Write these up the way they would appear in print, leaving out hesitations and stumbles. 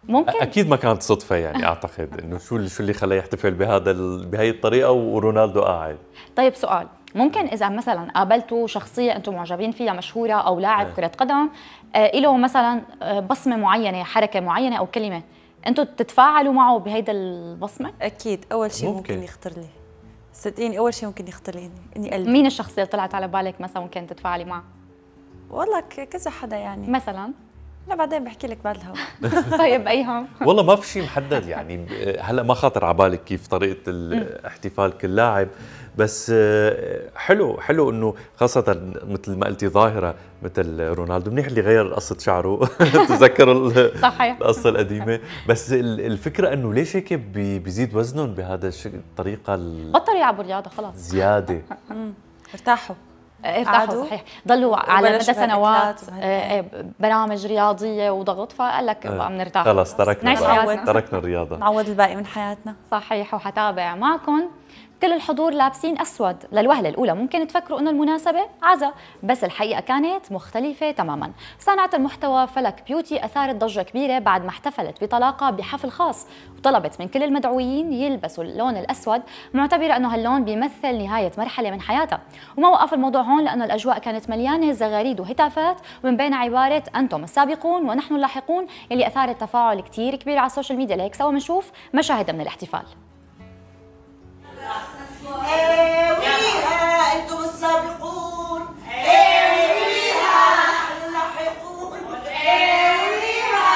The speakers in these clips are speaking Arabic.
ممكن اكيد ما كانت صدفه يعني، اعتقد انه شو اللي خلاه يحتفل بهي الطريقه ورونالدو قاعد. طيب سؤال، ممكن اذا مثلا قابلتوا شخصيه انتم معجبين فيها مشهوره او لاعب كره قدم له مثلا بصمه معينه، حركه معينه او كلمه، انتم تتفاعلوا معه بهيدا البصمه؟ اكيد اول شيء ممكن يخطر لي، صدقيني اول شيء ممكن يخطر لي اني قلبي. مين الشخصيه اللي طلعت على بالك مثلا ممكن تتفاعلي معه؟ والله كذا حدا يعني مثلا. لا بعدين بحكي لك بعد الهوا. طيب ايهم؟ والله ما في شيء محدد يعني، هلا ما خاطر على بالك كيف طريقه الاحتفال كل لاعب، بس حلو انه خاصه مثل ما قلتي ظاهره مثل رونالدو، منيح اللي غير قصه شعره. تذكروا صحيح القصه القديمه، بس الفكره انه ليش هيك بيزيد وزنهم بهذا الطريقه بطلوا يلعبوا رياضه خلاص زياده. ارتاحوا صحيح، ضلوا على مدى سنوات إيه. برامج رياضيه وضغط، فقال لك بقى بنرتاح خلص تركنا الرياضه، نعوض الباقي من حياتنا. صحيح. وحتابع معكم كل الحضور لابسين أسود. للوهلة الأولى ممكن تفكروا أنه المناسبة عزا، بس الحقيقة كانت مختلفة تماما. صانعة المحتوى فلك بيوتي أثارت ضجة كبيرة بعد ما احتفلت بطلاقة بحفل خاص، وطلبت من كل المدعوين يلبسوا اللون الأسود، معتبرة أنه هاللون بيمثل نهاية مرحلة من حياتها. وما وقف الموضوع هون، لأنه الأجواء كانت مليانة زغاريد وهتافات، ومن بين عبارة أنتم السابقون ونحن اللاحقون، اللي أثارت تفاعل كتير كبير على السوشيال ميديا. لهيك سوا بنشوف مشاهد من الاحتفال. ويها انتم السابقون، ويها اللاحقون، ويها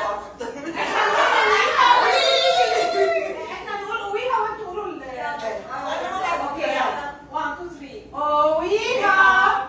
احنا نقول ويها وانتم قولوا اوكي 1 2 3 ويها.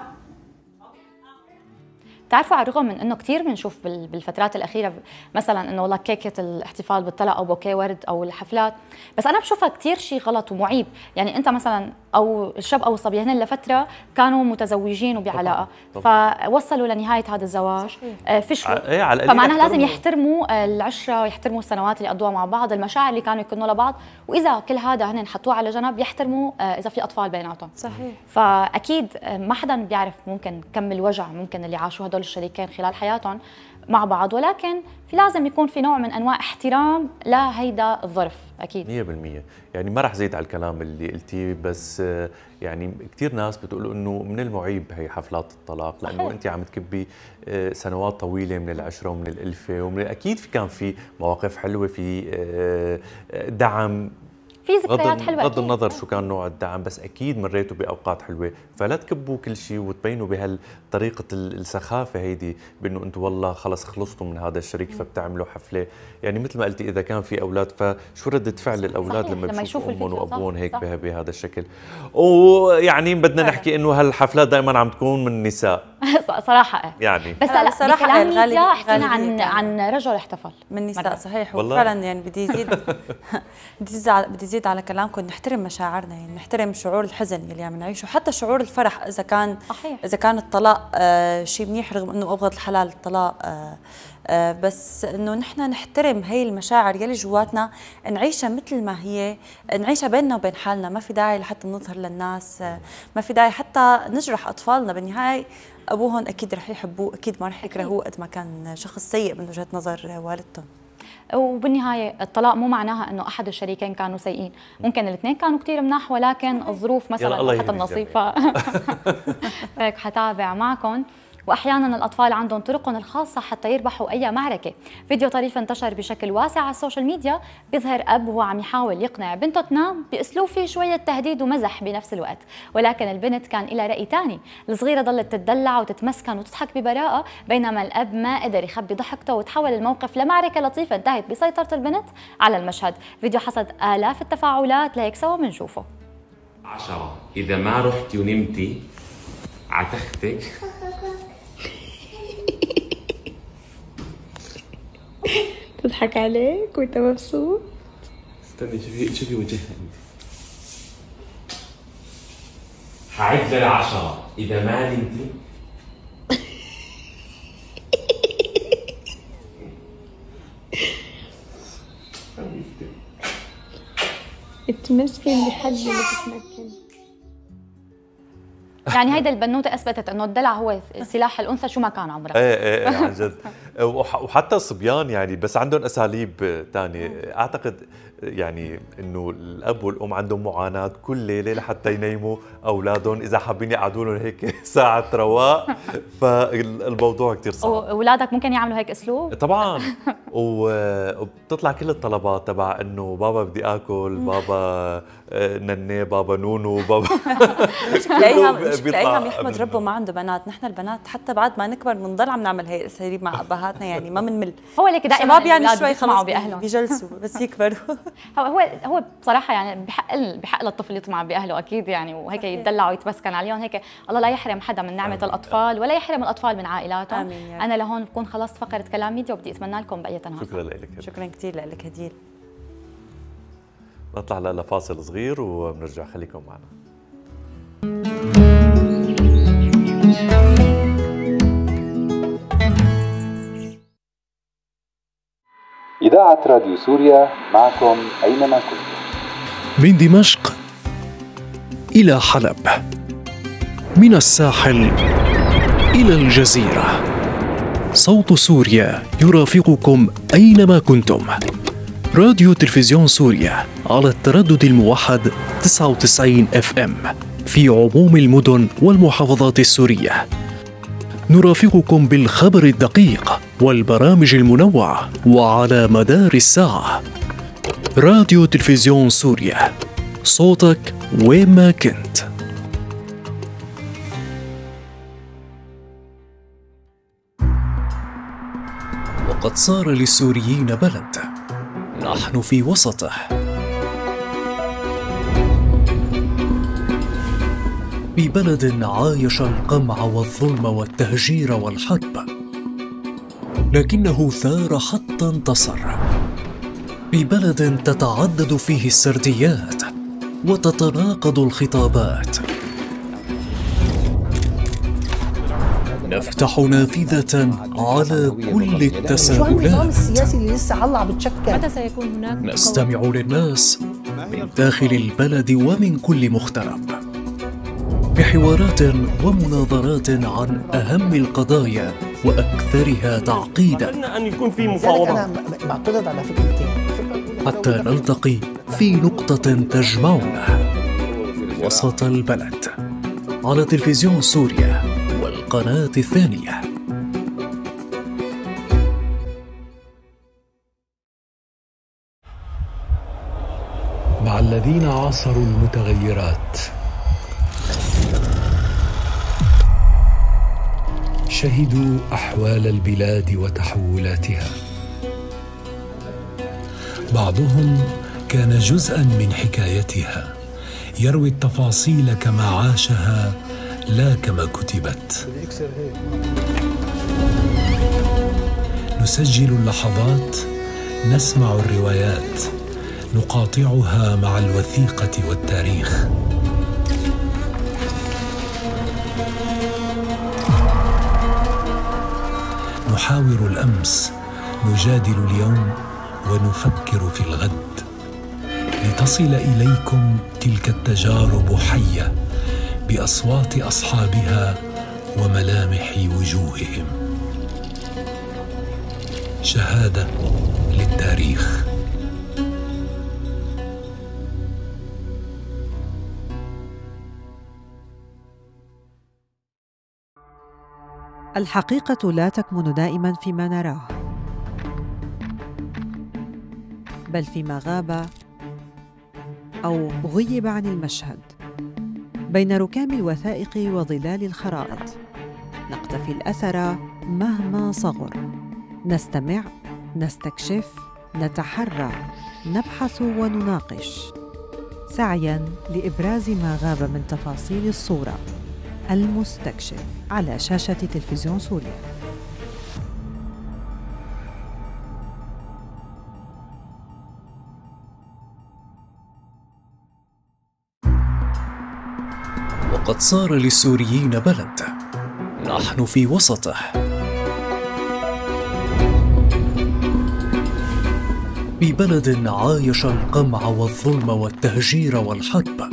بتعرفوا على الرغم من انه كثير بنشوف بالفترات الاخيره مثلا انه والله كيكه الاحتفال بالطلاق او بوكيه ورد او الحفلات، بس انا بشوفها كثير شيء غلط ومعيب. يعني انت مثلا او الشاب او الصبيه هن لفتره كانوا متزوجين وبعلاقه، فوصلوا لنهايه هذا الزواج، فشلوا، فمعناها لازم يحترموا العشره ويحترموا السنوات اللي قضوها مع بعض، المشاعر اللي كانوا يكونوا لبعض، واذا كل هذا هن حطوه على جنب يحترموا اذا في اطفال بيناتهم. صحيح. فاكيد ما حدا بيعرف ممكن كم الوجع ممكن اللي عاشوه هدول الشريكين خلال حياتهم مع بعض، ولكن لازم يكون في نوع من انواع احترام لهيدا الظرف. اكيد 100%. يعني ما راح زيد على الكلام اللي قلتيه، بس يعني كثير ناس بتقولوا انه من المعيب هي حفلات الطلاق، لانه انت عم تكبي سنوات طويله من العشره ومن الالفه، اكيد كان في مواقف حلوه، في دعم، في ذكريات حلوه، بغض النظر شو كان نوع الدعم، بس اكيد مريتوا باوقات حلوه، فلا تكبوا كل شيء وتبينوا بهالطريقه السخافه هيدي، بانه انتم والله خلص خلصتوا من هذا الشريك فبتعملوا حفله. يعني مثل ما قلتي اذا كان في اولاد، فشو رده فعل الاولاد لما يشوفوا امهم وابوهم هيك بهذا الشكل؟ ويعني بدنا نحكي انه هالحفلات دائما عم تكون من النساء. صراحه يعني بس لا صراحه حكينا عن رجل احتفل من النساء. صحيح. وفعلا يعني بدي يزيد على كلامكم، نحترم مشاعرنا، يعني نحترم شعور الحزن اللي عم نعيشه، حتى شعور الفرح اذا كان صحيح. اذا كان الطلاق شيء منيح، رغم انه ابغض الحلال الطلاق، بس انه نحن نحترم هي المشاعر يلي جواتنا، نعيشها مثل ما هي، نعيشها بيننا وبين حالنا، ما في داعي لحتى نظهر للناس، ما في داعي حتى نجرح اطفالنا. بالنهايه ابوهم اكيد رح يحبوه، اكيد ما رح يكرهوه قد ما كان شخص سيء من وجهه نظر والدتهم. وبالنهايه الطلاق مو معناها انه احد الشريكين كانوا سيئين، ممكن الاثنين كانوا كثير مناح، ولكن الظروف مثلا حتى النصيب. هيك حتابع معكم. واحيانا الاطفال عندهم طرقهم الخاصه حتى يربحوا اي معركه. فيديو طريف انتشر بشكل واسع على السوشيال ميديا، بيظهر اب وهو عم يحاول يقنع بنته تنام باسلوب فيه شويه تهديد ومزح بنفس الوقت، ولكن البنت كان لها راي ثاني. الصغيره ضلت تتدلع وتتمسكن وتضحك ببراءه، بينما الاب ما قدر يخبي ضحكته، وتحول الموقف لمعركه لطيفه انتهت بسيطره البنت على المشهد. فيديو حصد آلاف التفاعلات، لهيك سوا بنشوفه. 10 إذا ما رحتي ونمتي على تختك تضحك عليك وانت مبسوط. استني شوفي وجهها انت. هعد ل10 إذا ما نمتي تمسكن لحد ما تتمكن. يعني هيدا البنوته اثبتت انه الدلع هو سلاح الانثى شو ما كان عمرها. ايه عن جد. وحتى الصبيان يعني بس عندهم اساليب ثانيه. اعتقد يعني انه الاب والام عندهم معاناه كل ليله لحتى ينيموا اولادهم، اذا حابين يقعدوا لهم هيك ساعه رواق فالموضوع كثير صعب. اولادك ممكن يعملوا هيك اسلوب؟ طبعا. وبتطلع كل الطلبات تبع انه بابا بدي اكل، بابا نني، بابا نونو، بابا بتلاقيهم يحمد ربه ما عنده بنات. نحن البنات حتى بعد ما نكبر بنضل عم نعمل هي الاساليب مع ابهاتنا، يعني ما بنمل. هو ليك دائما شباب يعني شوي خلص باهلهم بيجلسوا بس يكبروا. هو بصراحه يعني بحق للطفل يطمع باهله اكيد يعني، وهيك يتدلع ويتمسكن عليهم هيك. الله لا يحرم حدا من نعمه الاطفال ولا يحرم الاطفال من عائلاتهم. انا لهون بكون خلصت فقره كلام ميديا وبدي اتمنى لكم بقيه نهار. شكرا لك. شكرا كثير لك هديل. نطلع لفاصل صغير وبنرجع، خليكم معنا. إذاعة راديو سوريا معكم أينما كنتم. من دمشق إلى حلب، من الساحل إلى الجزيرة، صوت سوريا يرافقكم أينما كنتم. راديو تلفزيون سوريا على التردد الموحد 99 FM في عموم المدن والمحافظات السورية. نرافقكم بالخبر الدقيق والبرامج المنوعة وعلى مدار الساعة. راديو تلفزيون سوريا، صوتك وين ما كنت. وقد صار للسوريين بلد نحن في وسطه. ببلد عايش القمع والظلم والتهجير والحرب، لكنه ثار حتى انتصر. ببلد تتعدد فيه السرديات وتتناقض الخطابات. نفتح نافذة على كل التساؤلات. شو النظام السياسي اللي لسه عم بتشكل؟ متى سيكون هناك؟ نستمع للناس من داخل البلد ومن كل مغترب، بحوارات ومناظرات عن أهم القضايا وأكثرها تعقيدا. أن يكون في مفاوضات. أنا بعترض على فكرتين. حتى نلتقي في نقطة تجمعنا وسط البلد، على تلفزيون سوريا والقناة الثانية. مع الذين عاصروا المتغيرات، شهدوا أحوال البلاد وتحولاتها. بعضهم كان جزءاً من حكايتها، يروي التفاصيل كما عاشها لا كما كتبت. نسجل اللحظات، نسمع الروايات، نقاطعها مع الوثيقة والتاريخ. نحاور الأمس، نجادل اليوم، ونفكر في الغد، لتصل إليكم تلك التجارب حية بأصوات أصحابها وملامح وجوههم. شهادة للتاريخ. الحقيقة لا تكمن دائماً فيما نراه، بل فيما غاب أو غيب عن المشهد. بين ركام الوثائق وظلال الخرائط نقتفي الأثر مهما صغر، نستمع، نستكشف، نتحرى، نبحث ونناقش، سعياً لإبراز ما غاب من تفاصيل الصورة. المستكشف على شاشة تلفزيون سوريا. وقد صار للسوريين بلد نحن في وسطه. ببلد عايش القمع والظلم والتهجير والحرب،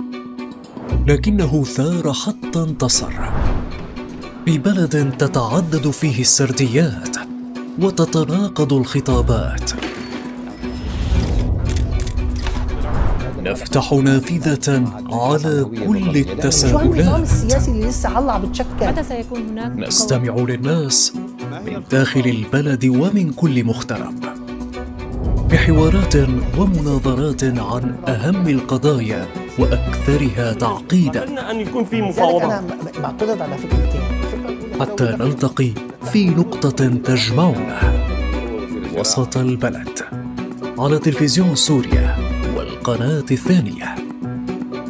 لكنه ثار حتى انتصر. ببلد تتعدد فيه السرديات وتتناقض الخطابات. نفتح نافذة على كل شو النظام التساؤلات. السياسي اللي لسه هلا بتشكل؟ متى سيكون هناك نستمع للناس من داخل البلد ومن كل مغترب، بحوارات ومناظرات عن أهم القضايا وأكثرها تعقيدا، أن يكون في مفاوضات. أنا بعترض على فكرتين. حتى نلتقي في نقطة تجمعنا وسط البلد. على تلفزيون سوريا والقناة الثانية.